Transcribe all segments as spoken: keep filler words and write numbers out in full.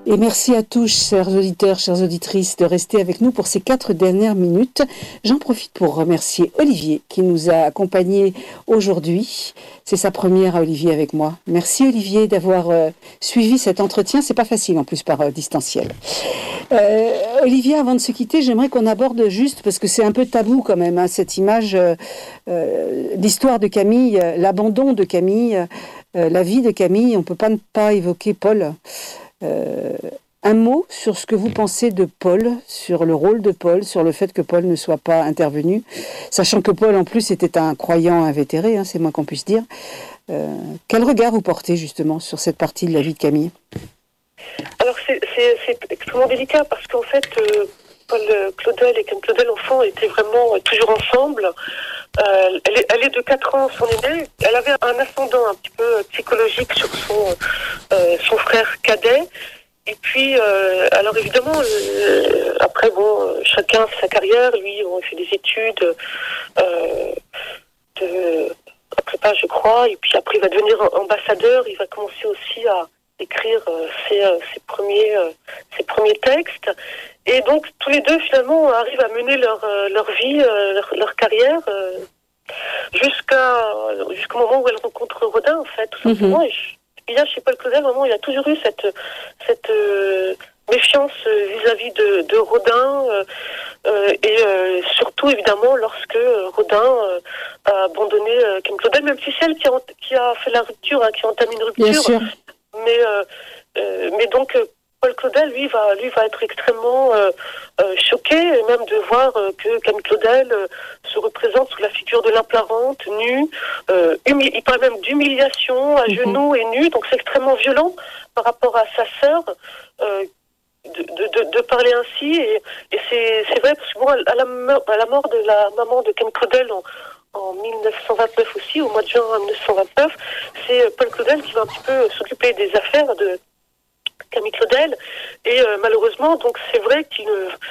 Et merci à tous, chers auditeurs, chères auditrices, de rester avec nous pour ces quatre dernières minutes. J'en profite pour remercier Olivier qui nous a accompagnés aujourd'hui. C'est sa première à Olivier avec moi. Merci Olivier d'avoir euh, suivi cet entretien. C'est pas facile en plus par euh, distanciel. Euh, Olivier, avant de se quitter, j'aimerais qu'on aborde juste, parce que c'est un peu tabou quand même, hein, cette image, euh, euh, l'histoire de Camille, euh, l'abandon de Camille, euh, la vie de Camille. On ne peut pas ne pas évoquer Paul. Euh, un mot sur ce que vous pensez de Paul, sur le rôle de Paul, sur le fait que Paul ne soit pas intervenu, sachant que Paul en plus était un croyant invétéré, hein, c'est moins qu'on puisse dire. Euh, quel regard vous portez justement sur cette partie de la vie de Camille ? Alors c'est, c'est, c'est extrêmement délicat parce qu'en fait euh, Paul Claudel et Camille Claudel enfant étaient vraiment euh, toujours ensemble. Euh, elle, est, elle est de quatre ans, son aînée. Elle avait un ascendant un petit peu psychologique sur son, euh, son frère cadet. Et puis, euh, alors évidemment, euh, après, bon, chacun fait sa carrière. Lui, bon, il fait des études euh, de prépa, je crois. Et puis après, il va devenir ambassadeur. Il va commencer aussi à écrire euh, ses, euh, ses, premiers, euh, ses premiers textes. Et donc, tous les deux, finalement, arrivent à mener leur, euh, leur vie, euh, leur, leur carrière, euh, jusqu'à, jusqu'au moment où elle rencontre Rodin, en fait, tout simplement. Mm-hmm. Et je, il y a chez Paul Claudel, vraiment, il a toujours eu cette, cette euh, méfiance vis-à-vis de, de Rodin, euh, euh, et euh, surtout, évidemment, lorsque Rodin euh, a abandonné euh, Camille Claudel, même si c'est elle qui a, qui a fait la rupture, hein, qui a entamé une rupture. Bien sûr. Mais, euh, euh, mais donc, Paul Claudel, lui, va, lui, va être extrêmement euh, euh, choqué, et même de voir euh, que Camille Claudel euh, se représente sous la figure de l'implorante, nue. Euh, humi- il parle même d'humiliation, à mm-hmm. genoux et nue. Donc, c'est extrêmement violent par rapport à sa sœur. Euh, De, de, de parler ainsi, et, et c'est, c'est vrai, parce que bon, à, la, à la mort de la maman de Camille Claudel en, en dix-neuf cent vingt-neuf aussi, au mois de juin dix-neuf cent vingt-neuf, c'est Paul Claudel qui va un petit peu s'occuper des affaires de Camille Claudel, et euh, malheureusement, donc c'est vrai qu'il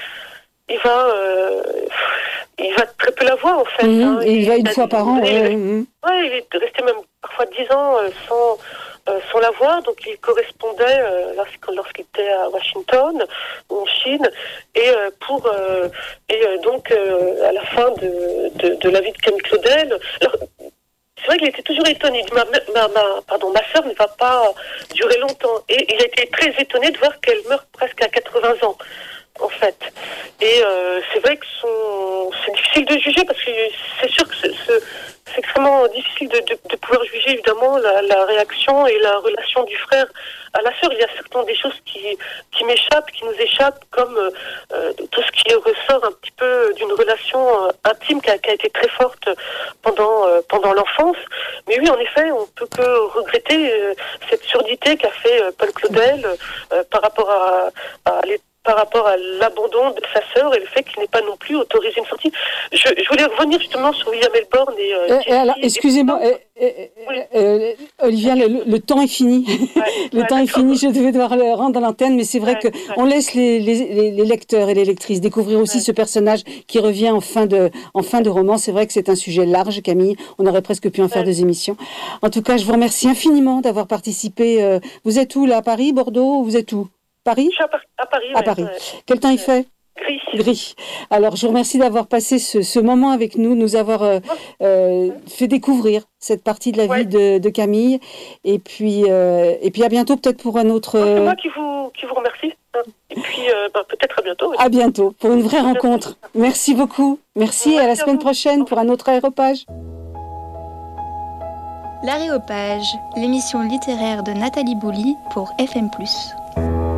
il va, euh, il va très peu la voir en fait. Mmh, hein, et il, il va une fois par an. Il, ouais, il, mmh. ouais, il est resté même parfois dix ans euh, sans. Euh, sans la voir, donc il correspondait euh, lorsqu'il, lorsqu'il était à Washington ou en Chine, et euh, pour euh, et euh, donc euh, à la fin de, de, de la vie de Camille Claudel, alors, c'est vrai qu'il était toujours étonné. Ma, ma, ma, pardon, ma sœur ne va pas durer longtemps, et il a été très étonné de voir qu'elle meurt presque à quatre-vingts ans. En fait, et euh, c'est vrai que son... c'est difficile de juger parce que c'est sûr que c'est, c'est, c'est extrêmement difficile de, de, de pouvoir juger évidemment la, la réaction et la relation du frère à la sœur. Il y a certainement des choses qui, qui m'échappent, qui nous échappent, comme euh, tout ce qui ressort un petit peu d'une relation euh, intime qui a, qui a été très forte pendant, euh, pendant l'enfance. Mais oui, en effet, on peut que regretter euh, cette surdité qu'a fait euh, Paul Claudel euh, par rapport à, à l'état par rapport à l'abandon de sa sœur et le fait qu'il n'ait pas non plus autorisé une sortie. Je, je voulais revenir justement sur William Elborn et... Euh, et, et alors, excusez-moi, et, et, oui. euh, Olivia, le, le temps est fini. Ouais, le ouais, temps d'accord. est fini, je devais devoir le rendre à l'antenne, mais c'est vrai ouais, qu'on ouais. laisse les, les, les lecteurs et les lectrices découvrir aussi ouais. ce personnage qui revient en fin, de, en fin de roman. C'est vrai que c'est un sujet large, Camille. On aurait presque pu en faire ouais. deux émissions. En tout cas, je vous remercie infiniment d'avoir participé. Vous êtes où, là, à Paris, Bordeaux? Vous êtes où? Paris? Je suis à, Par- à Paris. À ouais, Paris. Ouais. Quel temps il fait? Gris. Gris. Alors, je vous remercie d'avoir passé ce, ce moment avec nous, nous avoir euh, euh, fait découvrir cette partie de la ouais. vie de, de Camille. Et puis, euh, et puis à bientôt, peut-être pour un autre... Euh... C'est moi qui vous, qui vous remercie. Et puis, euh, bah, peut-être à bientôt. Oui. À bientôt, pour une vraie rencontre. Merci beaucoup. Merci, Merci à la semaine à prochaine pour un autre aéropage. L'Aréopage, l'émission littéraire de Nathalie Bouli pour F M plus.